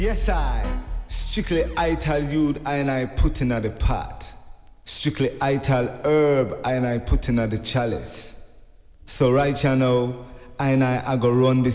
Yes, I. Strictly ital youth and I put in at the pot. Strictly ital herb and I put in at the chalice. So right you know, I go run this